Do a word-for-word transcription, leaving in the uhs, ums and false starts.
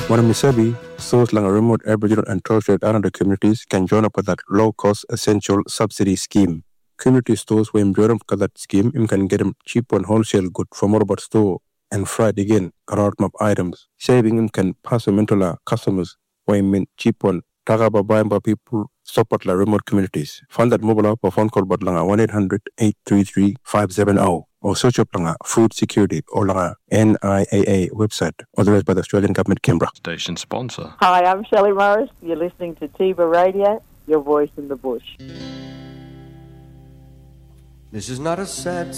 Wanamisabi, stores like remote Aboriginal and Torres Strait Islander communities can join up with that low-cost essential subsidy scheme. Community stores where join up with that scheme, you can get them cheap on wholesale good from Robert store and fried again, crowd map items. Saving them can pass them into la customers where mean cheap on Tagaba buying by people support la remote communities. Find that mobile app or phone call but langa one eight hundred eight three three five seven zero or search up langa food security or langa N I A A website authorized by the Australian Government, Canberra. Station sponsor. Hi, I'm Shelley Morris. You're listening to Tiba Radio, your voice in the bush. This is not a sad